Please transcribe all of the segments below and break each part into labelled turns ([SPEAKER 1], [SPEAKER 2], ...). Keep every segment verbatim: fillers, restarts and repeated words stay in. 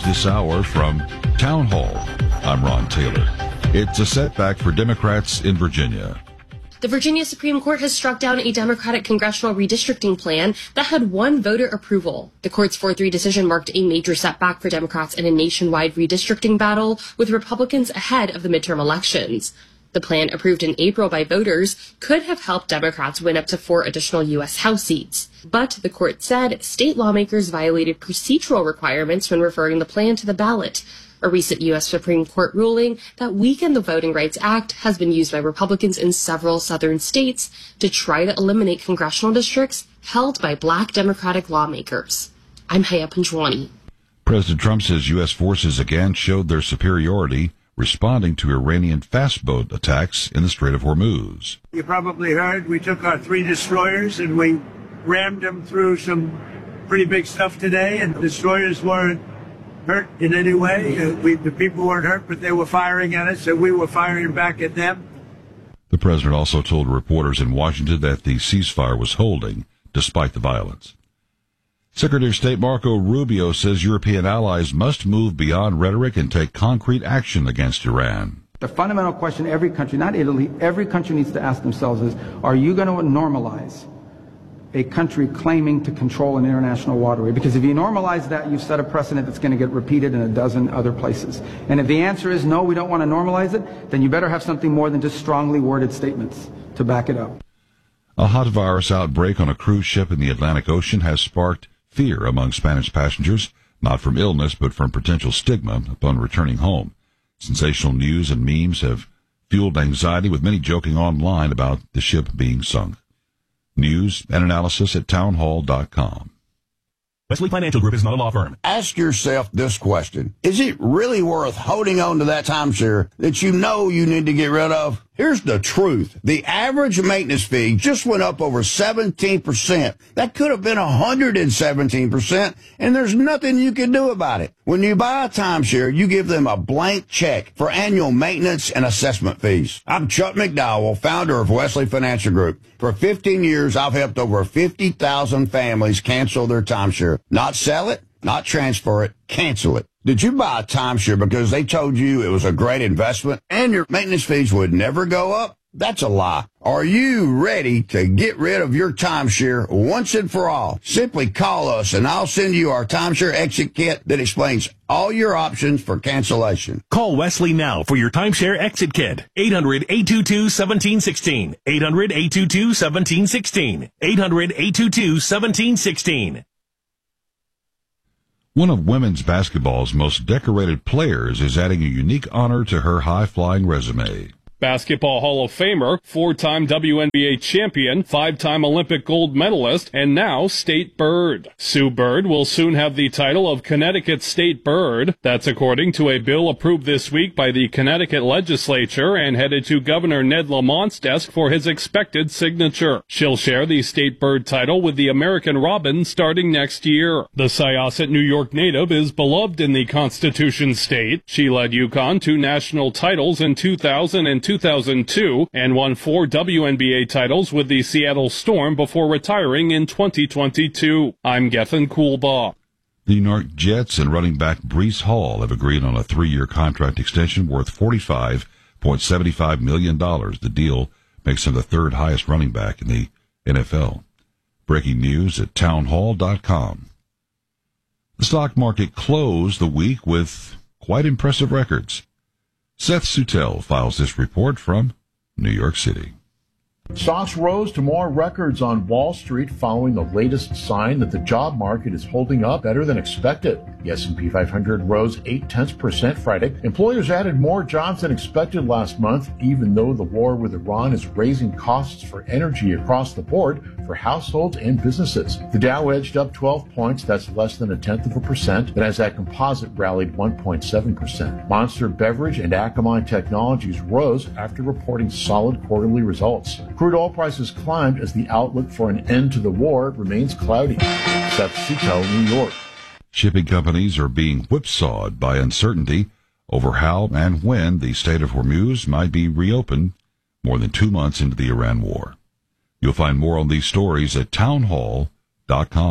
[SPEAKER 1] this hour from Town Hall. I'm Ron Taylor. It's a setback for Democrats in Virginia.
[SPEAKER 2] The Virginia Supreme Court has struck down a Democratic congressional redistricting plan that had won voter approval. The court's four three decision marked a major setback for Democrats in a nationwide redistricting battle, with Republicans ahead of the midterm elections. The plan, approved in April by voters, could have helped Democrats win up to four additional U S House seats. But the court said state lawmakers violated procedural requirements when referring the plan to the ballot. A recent U S Supreme Court ruling that weakened the Voting Rights Act has been used by Republicans in several southern states to try to eliminate congressional districts held by black Democratic lawmakers. I'm Haya Panjwani.
[SPEAKER 1] President Trump says U S forces again showed their superiority, responding to Iranian fast boat attacks in the Strait of Hormuz.
[SPEAKER 3] You probably heard we took our three destroyers and we rammed them through some pretty big stuff today, and the destroyers weren't hurt in any way. Uh, we, the people weren't hurt, but they were firing at us, and we were firing back at them.
[SPEAKER 1] The president also told reporters in Washington that the ceasefire was holding despite the violence. Secretary of State Marco Rubio says European allies must move beyond rhetoric and take concrete action against Iran.
[SPEAKER 4] The fundamental question every country, not Italy, every country needs to ask themselves is, are you going to normalize a country claiming to control an international waterway? Because if you normalize that, you've set a precedent that's going to get repeated in a dozen other places. And if the answer is no, we don't want to normalize it, then you better have something more than just strongly worded statements to back it up.
[SPEAKER 1] A hot virus outbreak on a cruise ship in the Atlantic Ocean has sparked fear among Spanish passengers, not from illness, but from potential stigma upon returning home. Sensational news and memes have fueled anxiety, with many joking online about the ship being sunk. News and analysis at townhall dot com.
[SPEAKER 5] Wesley Financial Group is not a law firm.
[SPEAKER 6] Ask yourself this question. Is it really worth holding on to that timeshare that you know you need to get rid of? Here's the truth. The average maintenance fee just went up over seventeen percent. That could have been one hundred seventeen percent, and there's nothing you can do about it. When you buy a timeshare, you give them a blank check for annual maintenance and assessment fees. I'm Chuck McDowell, founder of Wesley Financial Group. For fifteen years, I've helped over fifty thousand families cancel their timeshare. Not sell it, not transfer it, cancel it. Did you buy a timeshare because they told you it was a great investment and your maintenance fees would never go up? That's a lie. Are you ready to get rid of your timeshare once and for all? Simply call us and I'll send you our timeshare exit kit that explains all your options for cancellation.
[SPEAKER 5] Call Wesley now for your timeshare exit kit. eight hundred, eight two two, one seven one six. eight hundred, eight two two, one seven one six. eight hundred, eight two two, one seven one six.
[SPEAKER 1] One of women's basketball's most decorated players is adding a unique honor to her high-flying resume.
[SPEAKER 7] Basketball Hall of Famer, four-time W N B A champion, five-time Olympic gold medalist, and now State Bird. Sue Bird will soon have the title of Connecticut State Bird. That's according to a bill approved this week by the Connecticut legislature and headed to Governor Ned Lamont's desk for his expected signature. She'll share the State Bird title with the American Robin starting next year. The Syosset, New York native is beloved in the Constitution State. She led UConn to national titles in two thousand and two thousand two and won four W N B A titles with the Seattle Storm before retiring in twenty twenty-two. I'm Gethin Coolbaugh.
[SPEAKER 1] The New York Jets and running back Breece Hall have agreed on a three-year contract extension worth forty-five point seven five million dollars. The deal makes him the third highest running back in the N F L. Breaking news at townhall dot com. The stock market closed the week with quite impressive records. Seth Sutel files this report from New York City.
[SPEAKER 8] Stocks rose to more records on Wall Street following the latest sign that the job market is holding up better than expected. The S and P five hundred rose eight tenths percent Friday. Employers added more jobs than expected last month, even though the war with Iran is raising costs for energy across the board for households and businesses. The Dow edged up twelve points, that's less than a tenth of a percent. The Nasdaq Composite rallied one point seven percent. Monster Beverage and Akamai Technologies rose after reporting solid quarterly results. Crude oil prices climbed as the outlook for an end to the war remains cloudy. Seth Sutel, New York.
[SPEAKER 1] Shipping companies are being whipsawed by uncertainty over how and when the Strait of Hormuz might be reopened more than two months into the Iran war. You'll find more on these stories at townhall dot com.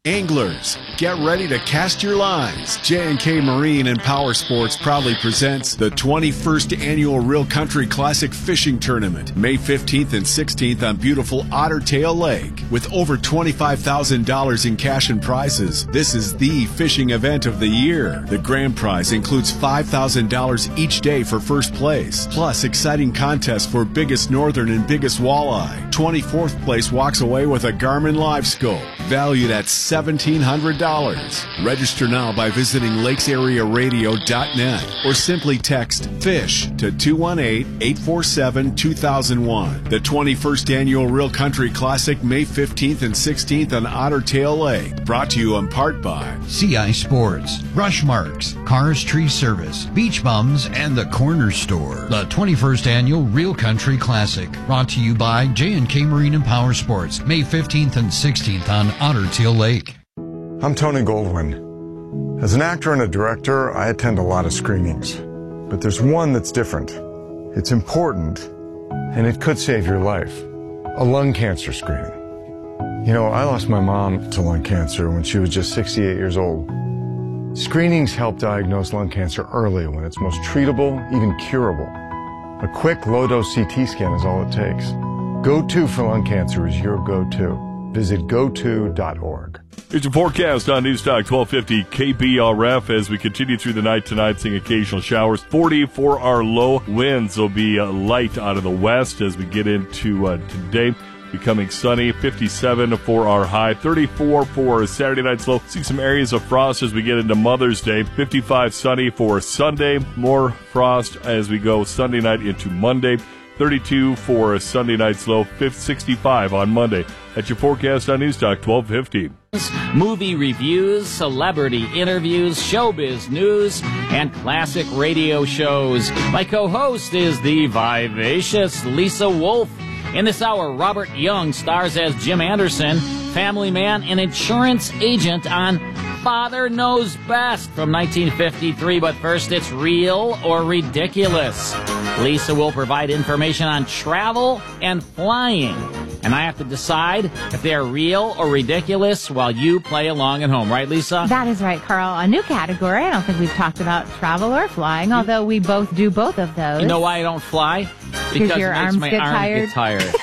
[SPEAKER 9] Anglers, get ready to cast your lines. J and K Marine and Power Sports proudly presents the twenty-first Annual Real Country Classic Fishing Tournament, May fifteenth and sixteenth on beautiful Otter Tail Lake. With over twenty-five thousand dollars in cash and prizes, this is the fishing event of the year. The grand prize includes five thousand dollars each day for first place, plus exciting contests for biggest northern and biggest walleye. twenty-fourth place walks away with a Garmin Live Scope, valued at seventeen hundred dollars. Register now by visiting lakes area radio dot net or simply text FISH to two one eight, eight four seven, two thousand one. The twenty-first Annual Real Country Classic, May fifteenth and sixteenth on Otter Tail Lake. Brought to you in part by
[SPEAKER 10] C I Sports, Rush Marks, Cars Tree Service, Beach Bums, and the Corner Store. The twenty-first Annual Real Country Classic, brought to you by J and K Marine and Power Sports, May fifteenth and sixteenth on Otter Tail Lake.
[SPEAKER 11] I'm Tony Goldwyn. As an actor and a director, I attend a lot of screenings. But there's one that's different. It's important, and it could save your life. A lung cancer screening. You know, I lost my mom to lung cancer when she was just sixty-eight years old. Screenings help diagnose lung cancer early when it's most treatable, even curable. A quick, low-dose C T scan is all it takes. Go-To for lung cancer is your go-to. Visit go to dot org.
[SPEAKER 12] Here's your forecast on Newstalk twelve fifty K B R F as we continue through the night tonight, seeing occasional showers. forty for our low. Winds will be uh, light out of the west as we get into uh, today. Becoming sunny. fifty-seven for our high. thirty-four for Saturday night's low. See some areas of frost as we get into Mother's Day. fifty-five sunny for Sunday. More frost as we go Sunday night into Monday. thirty-two for Sunday night's low. sixty-five on Monday. That's your forecast on Newstalk twelve fifty.
[SPEAKER 13] Movie reviews, celebrity interviews, showbiz news, and classic radio shows. My co-host is the vivacious Lisa Wolf. In this hour, Robert Young stars as Jim Anderson, family man and insurance agent on Father Knows Best from nineteen fifty-three. But first, it's Real or Ridiculous. Lisa will provide information on travel and flying, and I have to decide if they are real or ridiculous while you play along at home. Right, Lisa?
[SPEAKER 14] That is right, Carl. A new category. I don't think we've talked about travel or flying, although we both do both of those.
[SPEAKER 13] You know why I don't fly? Because
[SPEAKER 14] your
[SPEAKER 13] it makes
[SPEAKER 14] arms
[SPEAKER 13] my
[SPEAKER 14] get
[SPEAKER 13] arms
[SPEAKER 14] tired.
[SPEAKER 13] get tired.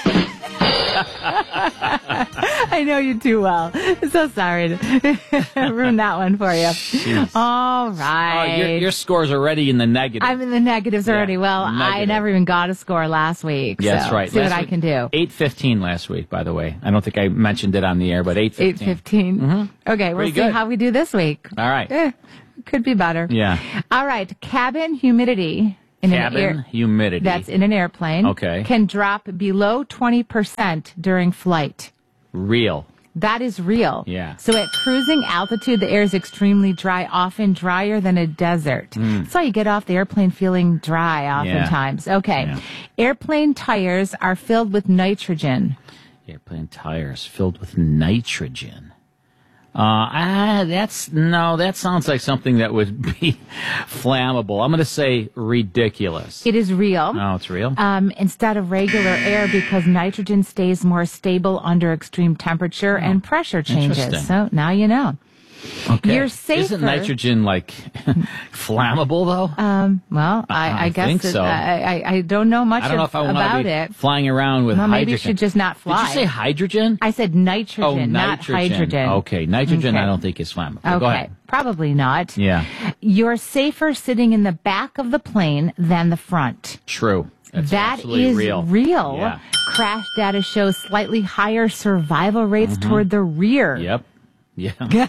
[SPEAKER 14] I know you too well. So sorry to ruin that one for you.
[SPEAKER 13] Jeez.
[SPEAKER 14] All right.
[SPEAKER 13] Oh, your, your score's already in the negative.
[SPEAKER 14] I'm in the negatives
[SPEAKER 13] Yeah,
[SPEAKER 14] already. Well, I
[SPEAKER 13] negative.
[SPEAKER 14] never even got a score last week.
[SPEAKER 13] Yeah,
[SPEAKER 14] so
[SPEAKER 13] that's right.
[SPEAKER 14] See
[SPEAKER 13] Last
[SPEAKER 14] what I
[SPEAKER 13] week-
[SPEAKER 14] can do.
[SPEAKER 13] eight fifteen last week, by the way. I don't think I mentioned it on the air, but eight fifteen.
[SPEAKER 14] eight fifteen.
[SPEAKER 13] Mm-hmm.
[SPEAKER 14] Okay, we'll
[SPEAKER 13] Pretty
[SPEAKER 14] see
[SPEAKER 13] good.
[SPEAKER 14] how we do this week.
[SPEAKER 13] All right.
[SPEAKER 14] Eh, could be better.
[SPEAKER 13] Yeah.
[SPEAKER 14] All right. Cabin humidity in
[SPEAKER 13] Cabin
[SPEAKER 14] an air,
[SPEAKER 13] humidity.
[SPEAKER 14] that's in an airplane.
[SPEAKER 13] Okay.
[SPEAKER 14] Can drop below twenty percent during flight.
[SPEAKER 13] Real.
[SPEAKER 14] That is real.
[SPEAKER 13] Yeah.
[SPEAKER 14] So at cruising altitude, the air is extremely dry, often drier than a desert.
[SPEAKER 13] Mm.
[SPEAKER 14] So you get off the airplane feeling dry oftentimes. Okay.
[SPEAKER 13] Yeah.
[SPEAKER 14] Airplane tires are filled with nitrogen.
[SPEAKER 13] Airplane tires filled with nitrogen. Uh, ah, that's, no, that sounds like something that would be flammable. I'm going to say ridiculous.
[SPEAKER 14] It is real.
[SPEAKER 13] Oh, it's real?
[SPEAKER 14] Um, instead of regular air, because nitrogen stays more stable under extreme temperature and pressure changes.
[SPEAKER 13] Interesting.
[SPEAKER 14] So now you know.
[SPEAKER 13] Okay.
[SPEAKER 14] You're safer.
[SPEAKER 13] Isn't nitrogen, like, flammable, though?
[SPEAKER 14] Um, well, I, I,
[SPEAKER 13] I
[SPEAKER 14] guess
[SPEAKER 13] think
[SPEAKER 14] it-
[SPEAKER 13] so.
[SPEAKER 14] I, I, I don't know much
[SPEAKER 13] I don't know
[SPEAKER 14] of-
[SPEAKER 13] if I want
[SPEAKER 14] about
[SPEAKER 13] to be
[SPEAKER 14] it.
[SPEAKER 13] flying around with
[SPEAKER 14] Well, maybe
[SPEAKER 13] hydrogen.
[SPEAKER 14] you should just not fly.
[SPEAKER 13] Did you say hydrogen?
[SPEAKER 14] I said nitrogen,
[SPEAKER 13] Oh,
[SPEAKER 14] not
[SPEAKER 13] nitrogen.
[SPEAKER 14] hydrogen.
[SPEAKER 13] Okay, nitrogen
[SPEAKER 14] Okay.
[SPEAKER 13] I don't think is flammable.
[SPEAKER 14] Okay,
[SPEAKER 13] Go ahead.
[SPEAKER 14] probably not.
[SPEAKER 13] Yeah,
[SPEAKER 14] You're safer sitting in the back of the plane than the front.
[SPEAKER 13] true. That's
[SPEAKER 14] That
[SPEAKER 13] absolutely
[SPEAKER 14] is
[SPEAKER 13] real.
[SPEAKER 14] real.
[SPEAKER 13] Yeah.
[SPEAKER 14] Crash data shows slightly higher survival rates
[SPEAKER 13] Mhm.
[SPEAKER 14] toward the rear.
[SPEAKER 13] Yep. Yeah.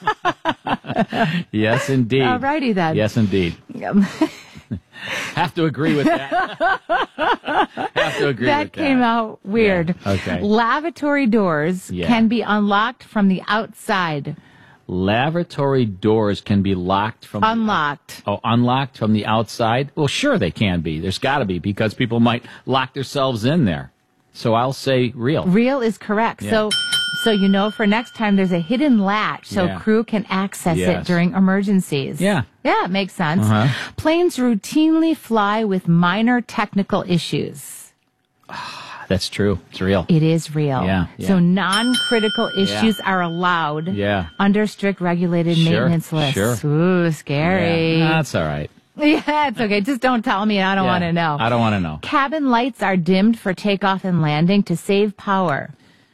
[SPEAKER 13] Yes, indeed.
[SPEAKER 14] All righty then.
[SPEAKER 13] Yes, indeed. Have to agree with that. Have to agree
[SPEAKER 14] that
[SPEAKER 13] with that.
[SPEAKER 14] came out weird.
[SPEAKER 13] Yeah, okay.
[SPEAKER 14] Lavatory doors
[SPEAKER 13] Yeah.
[SPEAKER 14] can be unlocked from the outside.
[SPEAKER 13] Lavatory doors can be locked from
[SPEAKER 14] Unlocked.
[SPEAKER 13] The, oh, unlocked from the outside? Well, sure they can be. There's got to be, because people might lock themselves in there. So I'll say real.
[SPEAKER 14] Real is correct.
[SPEAKER 13] Yeah.
[SPEAKER 14] So, so you know, for next time, there's a hidden latch so
[SPEAKER 13] Yeah.
[SPEAKER 14] crew can access
[SPEAKER 13] Yes.
[SPEAKER 14] it during emergencies.
[SPEAKER 13] Yeah.
[SPEAKER 14] Yeah, it makes sense.
[SPEAKER 13] Uh-huh.
[SPEAKER 14] Planes routinely fly with minor technical issues.
[SPEAKER 13] that's true. It's real.
[SPEAKER 14] It is real.
[SPEAKER 13] Yeah, yeah.
[SPEAKER 14] So non-critical issues
[SPEAKER 13] Yeah.
[SPEAKER 14] are allowed
[SPEAKER 13] Yeah.
[SPEAKER 14] under strict regulated
[SPEAKER 13] Sure,
[SPEAKER 14] maintenance lists.
[SPEAKER 13] sure.
[SPEAKER 14] Ooh, scary.
[SPEAKER 13] Yeah, that's all right.
[SPEAKER 14] Yeah, it's okay. Just don't tell me. I don't
[SPEAKER 13] Yeah,
[SPEAKER 14] want to know.
[SPEAKER 13] I don't want to know.
[SPEAKER 14] Cabin lights are dimmed for takeoff and landing to save power.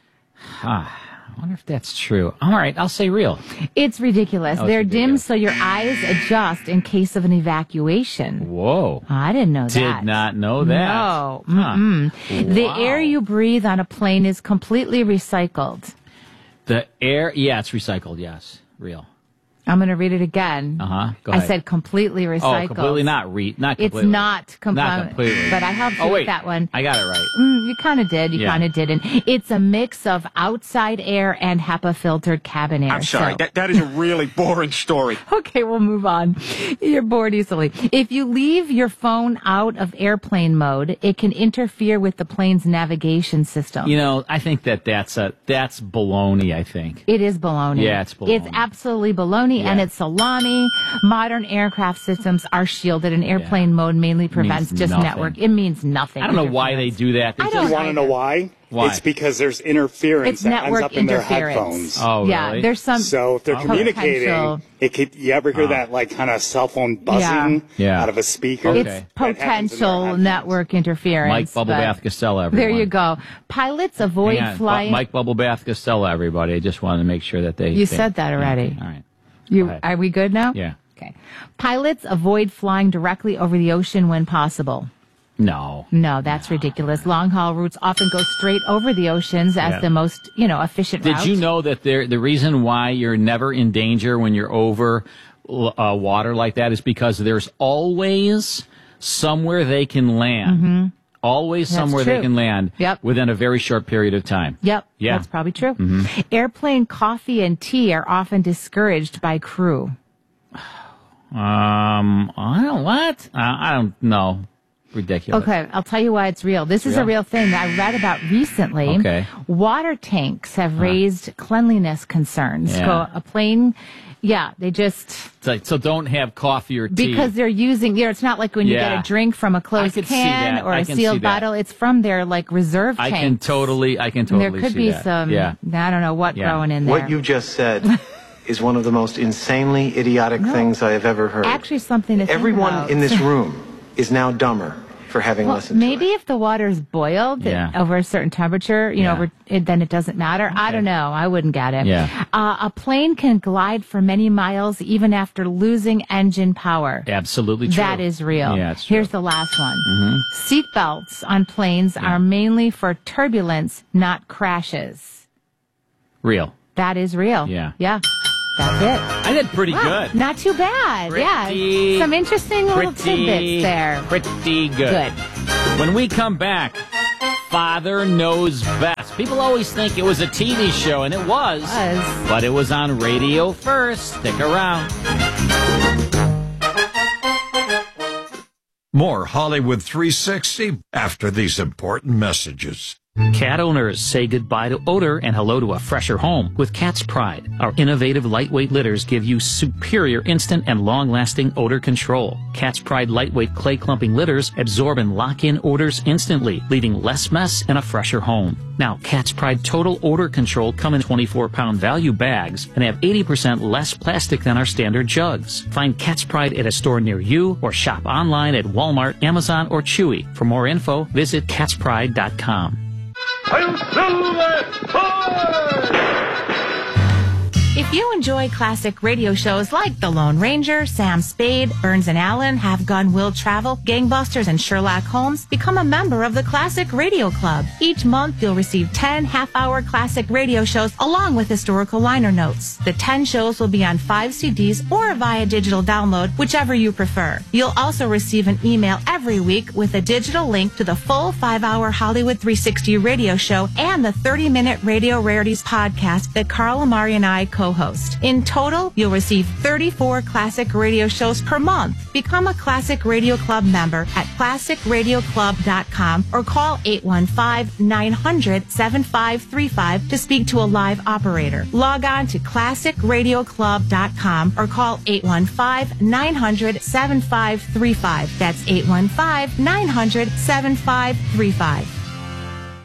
[SPEAKER 13] Ah, I wonder if that's true. All right, I'll say real.
[SPEAKER 14] It's ridiculous.
[SPEAKER 13] Oh, it's
[SPEAKER 14] They're
[SPEAKER 13] ridiculous.
[SPEAKER 14] dimmed so your eyes adjust in case of an evacuation.
[SPEAKER 13] Whoa.
[SPEAKER 14] I didn't know
[SPEAKER 13] Did
[SPEAKER 14] that.
[SPEAKER 13] not know that.
[SPEAKER 14] No.
[SPEAKER 13] Huh.
[SPEAKER 14] Mm-mm. The
[SPEAKER 13] Wow.
[SPEAKER 14] air you breathe on a plane is completely recycled.
[SPEAKER 13] The air, yeah, it's recycled, yes. Real.
[SPEAKER 14] I'm going to read it again.
[SPEAKER 13] Uh-huh. Go
[SPEAKER 14] I
[SPEAKER 13] ahead.
[SPEAKER 14] said completely recycled.
[SPEAKER 13] Oh, completely not re, not completely.
[SPEAKER 14] It's not, com-
[SPEAKER 13] Not completely.
[SPEAKER 14] But I helped you
[SPEAKER 13] Oh, wait.
[SPEAKER 14] with that one.
[SPEAKER 13] I got it right.
[SPEAKER 14] Mm, you kind of did. You
[SPEAKER 13] Yeah.
[SPEAKER 14] kind of didn't. It's a mix of outside air and HEPA filtered cabin air.
[SPEAKER 15] I'm sorry.
[SPEAKER 14] So-
[SPEAKER 15] That, that is a really boring story.
[SPEAKER 14] Okay, we'll move on. You're bored easily. If you leave your phone out of airplane mode, it can interfere with the plane's navigation system.
[SPEAKER 13] You know, I think that that's a that's baloney, I think.
[SPEAKER 14] It is baloney.
[SPEAKER 13] Yeah, it's baloney.
[SPEAKER 14] It's absolutely baloney,
[SPEAKER 13] Yeah.
[SPEAKER 14] and it's salami. Modern aircraft systems are shielded, and airplane mode mainly prevents
[SPEAKER 13] Means
[SPEAKER 14] just
[SPEAKER 13] nothing.
[SPEAKER 14] network. It means nothing.
[SPEAKER 13] I don't know why they do that. They
[SPEAKER 14] I
[SPEAKER 13] just-
[SPEAKER 14] don't
[SPEAKER 15] You want to know why?
[SPEAKER 13] Why?
[SPEAKER 15] It's because there's interference
[SPEAKER 14] It's
[SPEAKER 15] that ends
[SPEAKER 14] network
[SPEAKER 15] up in their
[SPEAKER 14] interference.
[SPEAKER 15] headphones.
[SPEAKER 13] Oh,
[SPEAKER 14] Yeah,
[SPEAKER 13] really?
[SPEAKER 14] there's some
[SPEAKER 15] So if they're
[SPEAKER 14] Oh.
[SPEAKER 15] communicating,
[SPEAKER 14] potential-
[SPEAKER 15] it could. You ever hear
[SPEAKER 13] Oh.
[SPEAKER 15] that like kind of cell phone buzzing
[SPEAKER 13] Yeah.
[SPEAKER 15] out of a speaker?
[SPEAKER 13] Okay.
[SPEAKER 14] It's
[SPEAKER 15] That happens in their
[SPEAKER 14] potential
[SPEAKER 15] headphones.
[SPEAKER 14] network interference.
[SPEAKER 13] Mike
[SPEAKER 14] but-
[SPEAKER 13] Bubblebath Costello, everyone.
[SPEAKER 14] There you go. Pilots avoid
[SPEAKER 13] Hang on.
[SPEAKER 14] flying.
[SPEAKER 13] Bu- Mike Bubblebath Costello, everybody. I just wanted to make sure that they.
[SPEAKER 14] You
[SPEAKER 13] they-
[SPEAKER 14] said that already.
[SPEAKER 13] Okay, all right.
[SPEAKER 14] You,
[SPEAKER 13] Go ahead.
[SPEAKER 14] are we good now?
[SPEAKER 13] Yeah.
[SPEAKER 14] Okay. Pilots avoid flying directly over the ocean when possible.
[SPEAKER 13] No.
[SPEAKER 14] No, that's ridiculous. Long haul routes often go straight over the oceans as
[SPEAKER 13] Yeah.
[SPEAKER 14] the most, you know, efficient
[SPEAKER 13] Did
[SPEAKER 14] route.
[SPEAKER 13] you know that there, the reason why you're never in danger when you're over uh, water like that is because there's always somewhere they can land.
[SPEAKER 14] Mm-hmm.
[SPEAKER 13] Always
[SPEAKER 14] That's
[SPEAKER 13] somewhere they
[SPEAKER 14] true.
[SPEAKER 13] can land
[SPEAKER 14] Yep.
[SPEAKER 13] within a very short period of time.
[SPEAKER 14] Yep.
[SPEAKER 13] Yeah.
[SPEAKER 14] That's probably true.
[SPEAKER 13] Mhm.
[SPEAKER 14] Airplane coffee and tea are often discouraged by crew.
[SPEAKER 13] Um, I don't what? I, I don't know. Ridiculous.
[SPEAKER 14] Okay, I'll tell you why it's real. This is a
[SPEAKER 13] real?
[SPEAKER 14] real thing that I read about recently.
[SPEAKER 13] Okay.
[SPEAKER 14] Water tanks have raised cleanliness concerns.
[SPEAKER 13] Yeah.
[SPEAKER 14] So a plane, yeah, they just,
[SPEAKER 13] It's like, so don't have coffee or tea.
[SPEAKER 14] because they're using, you know, it's not like when you
[SPEAKER 13] Yeah.
[SPEAKER 14] get a drink from a closed
[SPEAKER 13] could see
[SPEAKER 14] can
[SPEAKER 13] that.
[SPEAKER 14] or
[SPEAKER 13] I
[SPEAKER 14] a
[SPEAKER 13] can see
[SPEAKER 14] sealed
[SPEAKER 13] that.
[SPEAKER 14] bottle. It's from their like reserve
[SPEAKER 13] I
[SPEAKER 14] tanks.
[SPEAKER 13] can totally, I can
[SPEAKER 14] And
[SPEAKER 13] totally
[SPEAKER 14] there could
[SPEAKER 13] see
[SPEAKER 14] be
[SPEAKER 13] that.
[SPEAKER 14] some,
[SPEAKER 13] Yeah.
[SPEAKER 14] I don't know what
[SPEAKER 13] Yeah.
[SPEAKER 14] growing in there.
[SPEAKER 16] What you just said is one of the most insanely idiotic
[SPEAKER 14] No.
[SPEAKER 16] things I have ever heard.
[SPEAKER 14] Actually, something to think
[SPEAKER 16] Everyone
[SPEAKER 14] about.
[SPEAKER 16] in this room is now dumber for having
[SPEAKER 14] Well,
[SPEAKER 16] listened
[SPEAKER 14] maybe if the water's boiled
[SPEAKER 13] Yeah.
[SPEAKER 14] over a certain temperature, you know,
[SPEAKER 13] Yeah.
[SPEAKER 14] over, it, then it doesn't matter. I don't know. I wouldn't get it.
[SPEAKER 13] Yeah.
[SPEAKER 14] Uh, a plane can glide for many miles even after losing engine power.
[SPEAKER 13] Absolutely true.
[SPEAKER 14] That is real.
[SPEAKER 13] Yeah, it's true.
[SPEAKER 14] Here's the last one.
[SPEAKER 13] Mhm.
[SPEAKER 14] Seatbelts on planes are mainly for turbulence, not crashes.
[SPEAKER 13] Real.
[SPEAKER 14] That is real.
[SPEAKER 13] Yeah.
[SPEAKER 14] Yeah. That's it.
[SPEAKER 13] I did pretty
[SPEAKER 14] Wow,
[SPEAKER 13] good.
[SPEAKER 14] Not too bad.
[SPEAKER 13] Pretty-
[SPEAKER 14] yeah. Some interesting little
[SPEAKER 13] Pretty,
[SPEAKER 14] tidbits there.
[SPEAKER 13] pretty good.
[SPEAKER 14] Good.
[SPEAKER 13] When we come back, Father Knows Best. People always think it was a T V show, and it was.
[SPEAKER 14] Was.
[SPEAKER 13] But it was on radio first. Stick around.
[SPEAKER 17] More Hollywood three sixty after these important messages.
[SPEAKER 18] Cat owners say goodbye to odor and hello to a fresher home with Cat's Pride. Our innovative lightweight litters give you superior instant and long-lasting odor control. Cat's Pride lightweight clay clumping litters absorb and lock in odors instantly, leaving less mess and a fresher home. Now, Cat's Pride Total Odor Control come in twenty-four pound value bags and have eighty percent less plastic than our standard jugs. Find Cat's Pride at a store near you or shop online at Walmart, Amazon, or Chewy. For more info, visit cats pride dot com.
[SPEAKER 14] If you enjoy classic radio shows like The Lone Ranger, Sam Spade, Burns and Allen, Have Gun Will Travel, Gangbusters, and Sherlock Holmes, become a member of the Classic Radio Club. Each month, you'll receive ten half-hour classic radio shows along with historical liner notes. The ten shows will be on five C Ds or via digital download, whichever you prefer. You'll also receive an email every week with a digital link to the full five-hour Hollywood three sixty radio show and the thirty minute Radio Rarities podcast that Carl Amari and I co-host. In total, you'll receive thirty-four classic radio shows per month. Become a Classic Radio Club member at classic radio club dot com or call eight one five, nine hundred, seven five three five to speak to a live operator. Log on to classic radio club dot com or call eight one five, nine hundred, seven five three five. That's eight one five, nine hundred, seven five three five.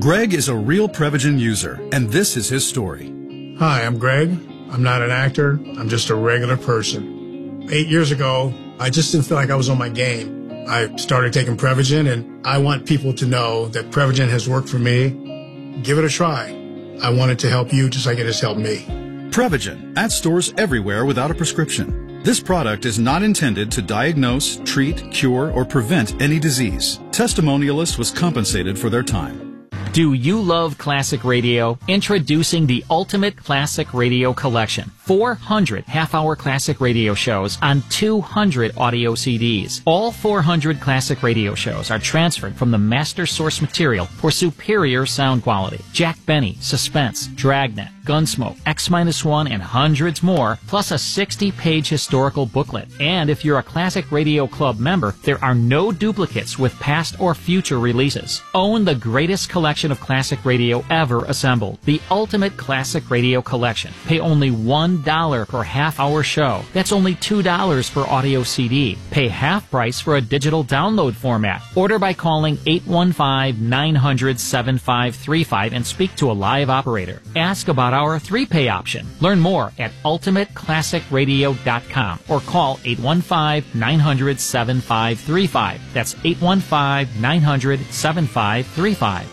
[SPEAKER 19] Greg is a real Prevagen user, and this is his story.
[SPEAKER 20] Hi, I'm Greg. I'm not an actor. I'm just a regular person. Eight years ago, I just didn't feel like I was on my game. I started taking Prevagen, and I want people to know that Prevagen has worked for me. Give it a try. I want it to help you just like it has helped me.
[SPEAKER 19] Prevagen, at stores everywhere without a prescription. This product is not intended to diagnose, treat, cure, or prevent any disease. Testimonialists was compensated for their time.
[SPEAKER 13] Do you love classic radio? Introducing the Ultimate Classic Radio Collection. four hundred half-hour classic radio shows on two hundred audio C Ds. All four hundred classic radio shows are transferred from the master source material for superior sound quality. Jack Benny, Suspense, Dragnet, Gunsmoke, X one, and hundreds more, plus a sixty-page historical booklet. And if you're a Classic Radio Club member, there are no duplicates with past or future releases. Own the greatest collection of classic radio ever assembled. The Ultimate Classic Radio Collection. Pay only one dollar per half-hour show. That's only two dollars per audio C D. Pay half price for a digital download format. Order by calling eight one five, nine hundred, seven five three five and speak to a live operator. Ask about our three-pay option. Learn more at ultimate classic radio dot com or call eight one five, nine hundred, seven five three five. That's eight one five, nine hundred, seven five three five.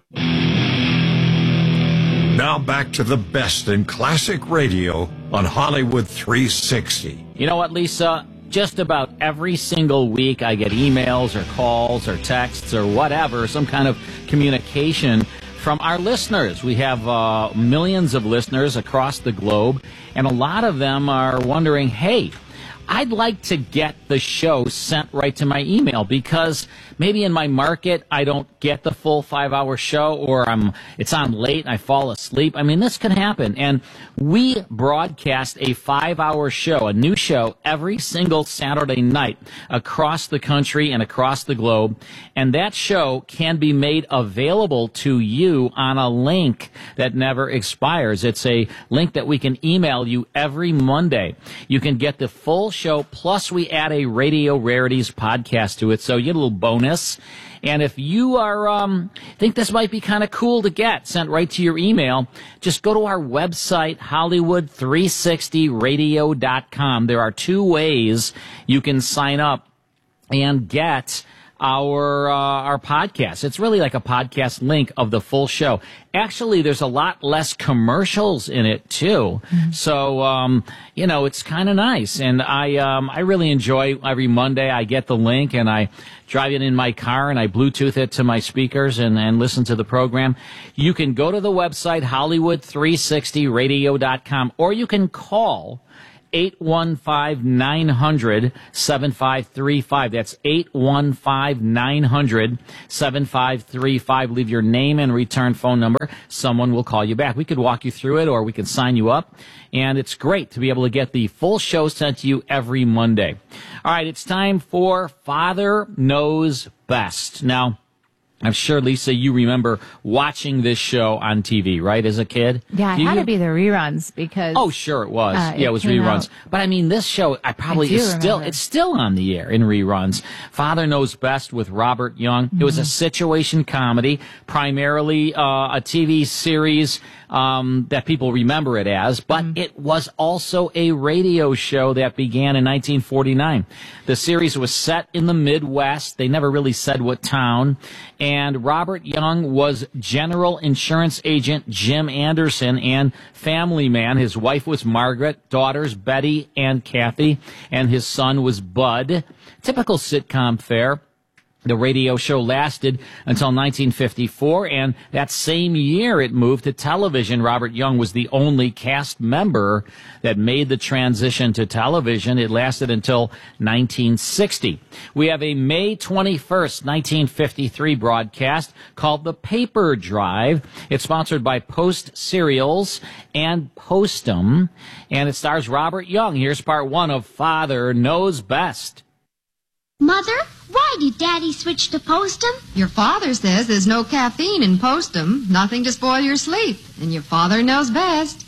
[SPEAKER 17] Now back to the best in classic radio on Hollywood three sixty.
[SPEAKER 13] You know what, Lisa? Just about every single week I get emails or calls or texts or whatever, some kind of communication from our listeners. We have uh, millions of listeners across the globe, and a lot of them are wondering, hey, I'd like to get the show sent right to my email because maybe in my market I don't get the full five-hour show, or I'm it's on late and I fall asleep. I mean, this can happen. And we broadcast a five-hour show, a new show, every single Saturday night across the country and across the globe. And that show can be made available to you on a link that never expires. It's a link that we can email you every Monday. You can get the full show, plus we add a Radio Rarities podcast to it, so you get a little bonus. And if you are um, think this might be kind of cool to get sent right to your email, just go to our website, Hollywood three sixty radio dot com. There are two ways you can sign up and get our uh, our podcast. It's really like a podcast link of the full show. Actually, there's a lot less commercials in it too. Mm-hmm. So um, you know, it's kind of nice, and I um, I really enjoy every Monday. I get the link and I drive it in my car and I Bluetooth it to my speakers and, and listen to the program. You can go to the website Hollywood three sixty radio dot com, or you can call eight one five, nine hundred, seven five three five. That's eight one five, nine hundred, seven five three five. Leave your name and return phone number. Someone will call you back. We could walk you through it, or we can sign you up. And it's great to be able to get the full show sent to you every Monday. All right, it's time for Father Knows Best. Now, I'm sure, Lisa, you remember watching this show on T V, right, as a kid?
[SPEAKER 21] Yeah, it
[SPEAKER 13] Do
[SPEAKER 21] had
[SPEAKER 13] you?
[SPEAKER 21] to be the reruns because...
[SPEAKER 13] Oh, sure, it was.
[SPEAKER 21] Uh,
[SPEAKER 13] yeah, it,
[SPEAKER 21] it
[SPEAKER 13] was
[SPEAKER 21] came
[SPEAKER 13] reruns.
[SPEAKER 21] out.
[SPEAKER 13] But I mean, this show, I probably
[SPEAKER 21] I do
[SPEAKER 13] is still
[SPEAKER 21] remember.
[SPEAKER 13] it's still on the air in reruns. Father Knows Best with Robert Young. Mm-hmm. It was a situation comedy, primarily uh, a T V series um, that people remember it as, but mm-hmm. it was also a radio show that began in nineteen forty-nine. The series was set in the Midwest. They never really said what town. And Robert Young was General Insurance Agent Jim Anderson and family man. His wife was Margaret, daughters Betty and Kathy, and his son was Bud. Typical sitcom fare. The radio show lasted until nineteen fifty-four, and that same year it moved to television. Robert Young was the only cast member that made the transition to television. It lasted until nineteen sixty. We have a May twenty-first, nineteen fifty-three broadcast called The Paper Drive. It's sponsored by Post Cereals and Postum, and it stars Robert Young. Here's part one of Father Knows Best.
[SPEAKER 22] Mother, why did Daddy switch to Postum?
[SPEAKER 23] Your father says there's no caffeine in Postum, nothing to spoil your sleep, and your father knows best.